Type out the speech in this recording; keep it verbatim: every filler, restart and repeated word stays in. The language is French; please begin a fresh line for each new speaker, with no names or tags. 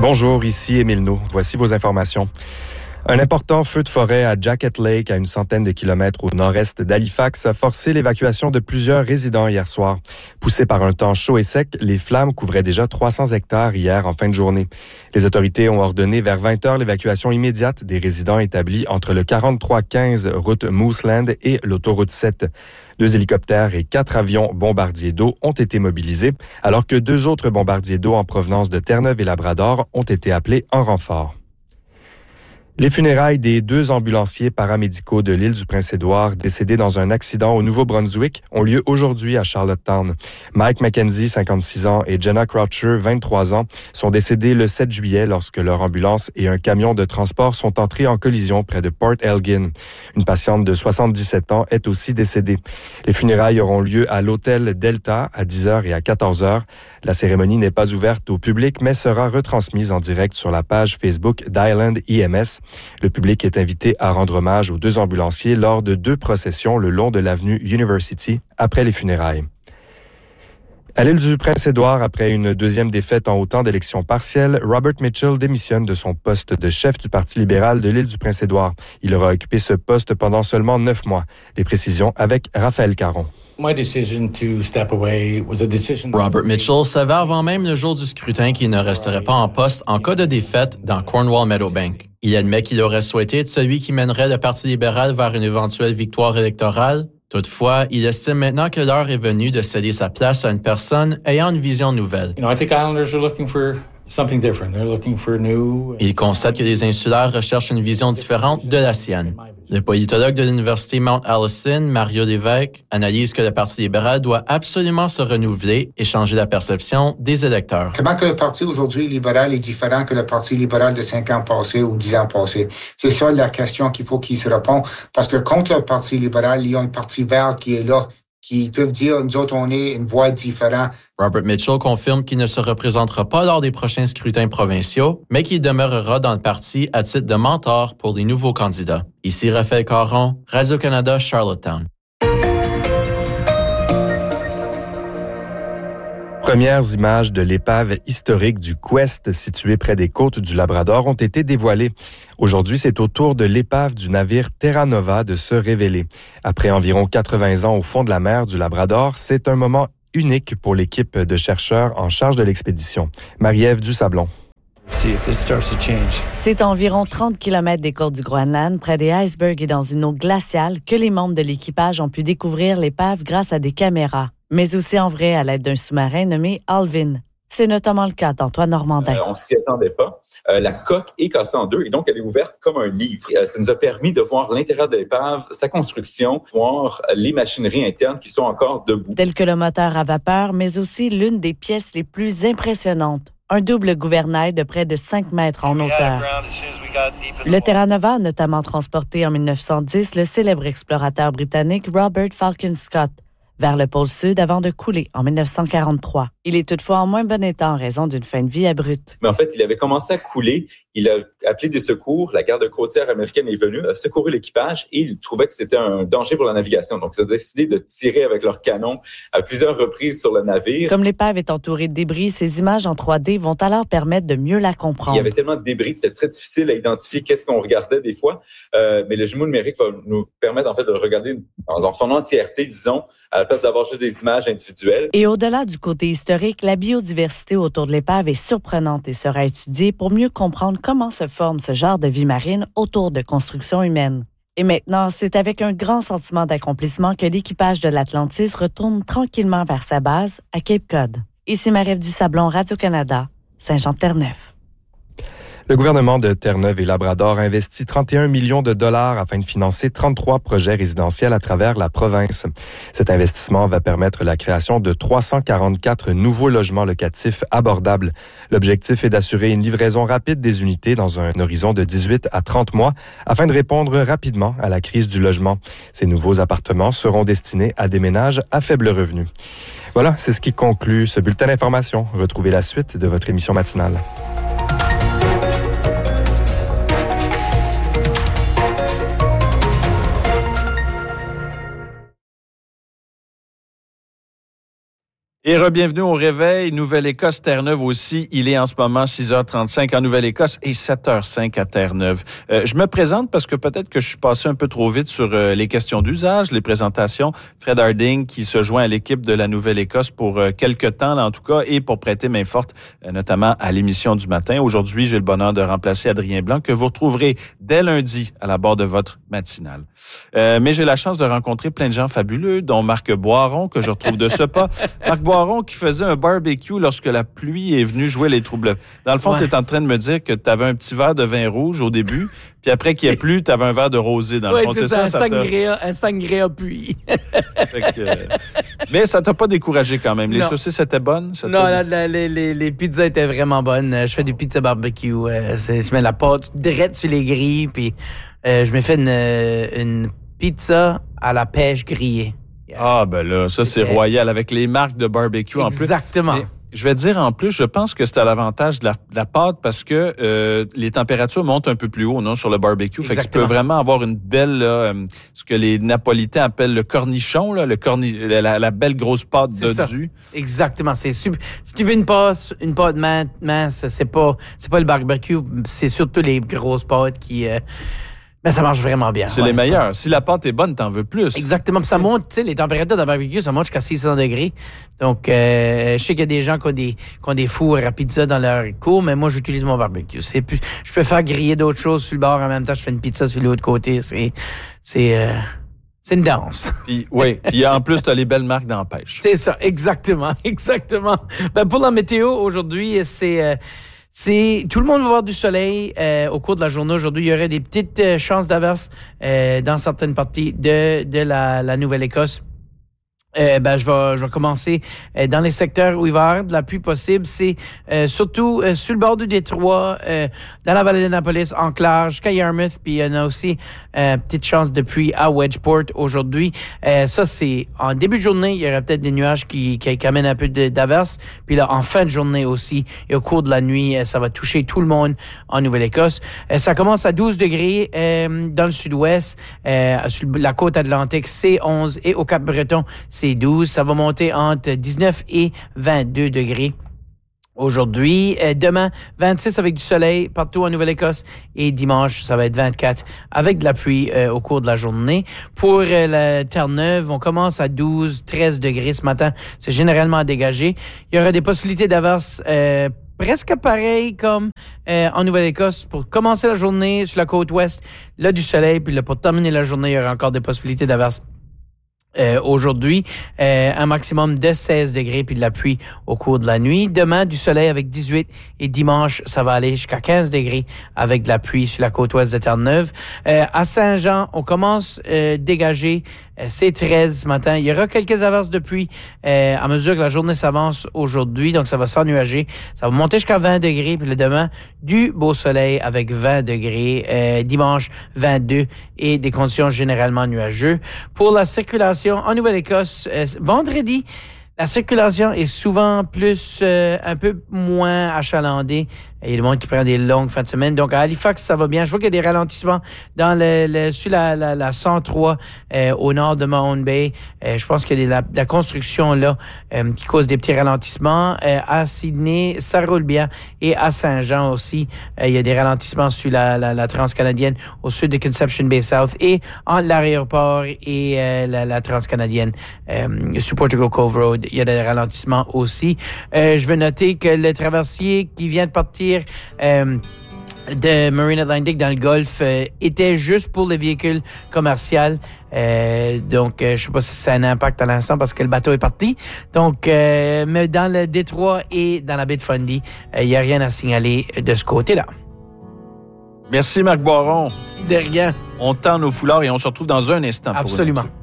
Bonjour, ici Émile No. Voici vos informations. Un important feu de forêt à Jacket Lake, à une centaine de kilomètres au nord-est d'Halifax, a forcé l'évacuation de plusieurs résidents hier soir. Poussés par un temps chaud et sec, les flammes couvraient déjà trois cents hectares hier en fin de journée. Les autorités ont ordonné vers vingt heures l'évacuation immédiate des résidents établis entre le quarante-trois quinze route Mooseland et l'autoroute sept. Deux hélicoptères et quatre avions bombardiers d'eau ont été mobilisés, alors que deux autres bombardiers d'eau en provenance de Terre-Neuve et Labrador ont été appelés en renfort. Les funérailles des deux ambulanciers paramédicaux de l'île du Prince-Édouard décédés dans un accident au Nouveau-Brunswick ont lieu aujourd'hui à Charlottetown. Mike McKenzie, cinquante-six ans, et Jenna Croucher, vingt-trois ans, sont décédés le sept juillet lorsque leur ambulance et un camion de transport sont entrés en collision près de Port Elgin. Une patiente de soixante-dix-sept ans est aussi décédée. Les funérailles auront lieu à l'hôtel Delta à dix heures et à quatorze heures. La cérémonie n'est pas ouverte au public, mais sera retransmise en direct sur la page Facebook d'Island I M S. Le public est invité à rendre hommage aux deux ambulanciers lors de deux processions le long de l'avenue University après les funérailles. À l'île du Prince-Édouard, après une deuxième défaite en autant d'élections partielles, Robert Mitchell démissionne de son poste de chef du Parti libéral de l'île du Prince-Édouard. Il aura occupé ce poste pendant seulement neuf mois. Les précisions avec Raphaël Caron.
My decision to step away was a decision.
Robert Mitchell savait avant même le jour du scrutin qu'il ne resterait pas en poste en cas de défaite dans Cornwall Meadowbank. Il admet qu'il aurait souhaité être celui qui mènerait le Parti libéral vers une éventuelle victoire électorale. Toutefois, il estime maintenant que l'heure est venue de céder sa place à une personne ayant une vision nouvelle.
You know, I think Islanders are looking for something different. They're looking for new.
Il constate que les insulaires recherchent une vision différente de la sienne. Le politologue de l'Université Mount Allison, Mario Lévesque, analyse que le Parti libéral doit absolument se renouveler et changer la perception des électeurs.
Comment que le Parti aujourd'hui libéral est différent que le Parti libéral de cinq ans passés ou dix ans passés? C'est ça la question qu'il faut qu'il se répond. Parce que contre le Parti libéral, il y a un Parti vert qui est là, qui peuvent dire, nous autres, on est une voix différente.
Robert Mitchell confirme qu'il ne se représentera pas lors des prochains scrutins provinciaux, mais qu'il demeurera dans le parti à titre de mentor pour les nouveaux candidats. Ici Raphaël Caron, Radio-Canada, Charlottetown.
Premières images de l'épave historique du Quest située près des côtes du Labrador ont été dévoilées. Aujourd'hui, c'est au tour de l'épave du navire Terra Nova de se révéler. Après environ quatre-vingts ans au fond de la mer du Labrador, c'est un moment unique pour l'équipe de chercheurs en charge de l'expédition. Marie-Ève Dusablon.
C'est à environ trente kilomètres des côtes du Groenland, près des icebergs et dans une eau glaciale, que les membres de l'équipage ont pu découvrir l'épave grâce à des caméras, mais aussi en vrai à l'aide d'un sous-marin nommé Alvin. C'est notamment le cas d'Antoine Normandin.
Euh, on s'y attendait pas. Euh, la coque est cassée en deux et donc elle est ouverte comme un livre. Euh, ça nous a permis de voir l'intérieur de l'épave, sa construction, voir les machineries internes qui sont encore debout.
Tel que le moteur à vapeur, mais aussi l'une des pièces les plus impressionnantes. Un double gouvernail de près de cinq mètres en hauteur. Le Terra Nova a notamment transporté en mille neuf cent dix le célèbre explorateur britannique Robert Falcon Scott vers le pôle Sud avant de couler en mille neuf cent quarante-trois. Il est toutefois en moins bon état en raison d'une fin de vie abrupte.
Mais en fait, il avait commencé à couler. Il a appelé des secours. La garde côtière américaine est venue, a secouru l'équipage et il trouvait que c'était un danger pour la navigation. Donc, ils ont décidé de tirer avec leurs canons à plusieurs reprises sur le navire.
Comme l'épave est entourée de débris, ces images en trois D vont alors permettre de mieux la comprendre.
Il y avait tellement de débris que c'était très difficile à identifier qu'est-ce qu'on regardait des fois. Euh, mais le jumeau numérique va nous permettre en fait de le regarder dans son entièreté, disons, à la place d'avoir juste des images individuelles.
Et au-delà du côté historique, la biodiversité autour de l'épave est surprenante et sera étudiée pour mieux comprendre comment se forme ce genre de vie marine autour de constructions humaines. Et maintenant, c'est avec un grand sentiment d'accomplissement que l'équipage de l'Atlantis retourne tranquillement vers sa base à Cape Cod. Ici Marie-Ève Dusablon, Radio-Canada, Saint-Jean-de-Terre-Neuve.
Le gouvernement de Terre-Neuve et Labrador a investi trente et un millions de dollars afin de financer trente-trois projets résidentiels à travers la province. Cet investissement va permettre la création de trois cent quarante-quatre nouveaux logements locatifs abordables. L'objectif est d'assurer une livraison rapide des unités dans un horizon de dix-huit à trente mois afin de répondre rapidement à la crise du logement. Ces nouveaux appartements seront destinés à des ménages à faible revenu. Voilà, c'est ce qui conclut ce bulletin d'information. Retrouvez la suite de votre émission matinale.
Et re-bienvenue au Réveil. Nouvelle-Écosse, Terre-Neuve aussi. Il est en ce moment six heures trente-cinq en Nouvelle-Écosse et sept heures cinq à Terre-Neuve. Euh, je me présente parce que peut-être que je suis passé un peu trop vite sur euh, les questions d'usage, les présentations. Fred Harding qui se joint à l'équipe de la Nouvelle-Écosse pour euh, quelques temps, là, en tout cas, et pour prêter main forte, euh, notamment à l'émission du matin. Aujourd'hui, j'ai le bonheur de remplacer Adrien Blanc, que vous retrouverez dès lundi à la barre de votre matinale. Euh, mais j'ai la chance de rencontrer plein de gens fabuleux, dont Marc Boiron, que je retrouve de ce pas. Marc Boiron qui faisait un barbecue lorsque la pluie est venue jouer les troubles. Dans le fond, ouais. Tu es en train de me dire que tu avais un petit verre de vin rouge au début, puis après qu'il n'y ait plus, tu avais un verre de rosé dans le
ouais,
fond.
C'est, c'est ça, ça, un, ça sangria, un sangria puis.
que, euh, mais ça t'a pas découragé quand même. Les non. saucisses étaient bonnes? Ça
non, là, la, les, les, les pizzas étaient vraiment bonnes. Je fais du pizza barbecue. Euh, je mets la pâte direct sur les grilles, puis euh, je me fais une, une pizza à la pêche grillée.
Ah, ben là, ça, c'est royal avec les marques de barbecue en plus.
Exactement.
Mais je vais te dire en plus, je pense que c'est à l'avantage de la, de la pâte parce que euh, les températures montent un peu plus haut, non, sur le barbecue. Exactement. Fait que tu peux vraiment avoir une belle, là, euh, ce que les Napolitains appellent le cornichon, là, le corni, la, la belle grosse pâte dodue.
Exactement. C'est super. Si tu veux une pâte, une pâte mince, c'est pas, c'est pas le barbecue, c'est surtout les grosses pâtes qui. Euh, Mais ça marche vraiment bien.
C'est
ouais.
les meilleurs. Si la pâte est bonne, t'en veux plus.
Exactement. Puis ça monte, tu sais, les températures de barbecue, ça monte jusqu'à six cents degrés. Donc, euh, je sais qu'il y a des gens qui ont des, qui ont des fours à pizza dans leur cour, mais moi, j'utilise mon barbecue. C'est plus, je peux faire griller d'autres choses sur le bord en même temps. Je fais une pizza sur l'autre côté. C'est, c'est, euh, c'est une danse.
Puis, oui. Puis en plus, t'as les belles marques d'empêche.
C'est ça. Exactement. Exactement. Ben, pour la météo, aujourd'hui, c'est, euh, C'est tout le monde va voir du soleil euh, au cours de la journée aujourd'hui. Il y aurait des petites euh, chances d'averse euh, dans certaines parties de de la, la Nouvelle-Écosse. Euh, ben je vais je vais commencer euh, dans les secteurs où il va y avoir de la pluie possible. C'est euh, surtout euh, sur le bord du détroit, euh, dans la vallée d'Annapolis, en clair, jusqu'à Yarmouth. Puis il y en a aussi euh, petite chance de pluie à Wedgeport aujourd'hui. Euh, ça c'est en début de journée, il y aura peut-être des nuages qui qui, qui amènent un peu de, d'averse. Puis là en fin de journée aussi et au cours de la nuit, euh, ça va toucher tout le monde en Nouvelle-Écosse. Euh, ça commence à douze degrés euh, dans le sud-ouest, euh, sur la côte atlantique, c'est onze et au Cap-Breton, c'est C'est douze. Ça va monter entre dix-neuf et vingt-deux degrés. Aujourd'hui, euh, demain, vingt-six avec du soleil partout en Nouvelle-Écosse et dimanche, ça va être vingt-quatre avec de la pluie euh, au cours de la journée. Pour euh, la Terre-Neuve, on commence à douze, treize degrés ce matin. C'est généralement dégagé. Il y aura des possibilités d'averse euh, presque pareil comme euh, en Nouvelle-Écosse. Pour commencer la journée sur la côte ouest, là du soleil, puis là pour terminer la journée, il y aura encore des possibilités d'averse. Euh, aujourd'hui, euh, un maximum de seize degrés puis de la pluie au cours de la nuit. Demain, du soleil avec dix-huit et dimanche, ça va aller jusqu'à quinze degrés avec de la pluie sur la côte ouest de Terre-Neuve. Euh, à Saint-Jean, on commence euh, dégager. Euh, c'est treize ce matin. Il y aura quelques averses de pluie euh, à mesure que la journée s'avance aujourd'hui, donc ça va s'ennuager. Ça va monter jusqu'à vingt degrés puis le demain, du beau soleil avec vingt degrés. Euh, dimanche, vingt-deux et des conditions généralement nuageuses. Pour la circulation en Nouvelle-Écosse, euh, vendredi, la circulation est souvent plus, euh, un peu moins achalandée. Il y a des monde qui prend des longues fins de semaine. Donc, à Halifax, ça va bien. Je vois qu'il y a des ralentissements dans le, le sur la, la, la cent trois euh, au nord de Mahone Bay. Euh, je pense qu'il y a de la, de la construction là euh, qui cause des petits ralentissements. Euh, à Sydney, ça roule bien. Et à Saint-Jean aussi, euh, il y a des ralentissements sur la, la, la transcanadienne au sud de Conception Bay South et entre l'aéroport et euh, la, la transcanadienne euh, sur Portugal Cove Road. Il y a des ralentissements aussi. Euh, je veux noter que le traversier qui vient de partir Euh, de Marine Atlantic dans le Golfe euh, était juste pour les véhicules commerciaux. Euh, donc, euh, je sais pas si ça a un impact à l'instant parce que le bateau est parti. Donc, euh, mais dans le détroit et dans la baie de Fundy, il euh, n'y a rien à signaler de ce côté-là.
Merci Marc Boiron.
De rien.
On tend nos foulards et on se retrouve dans un instant.
Absolument.
Pour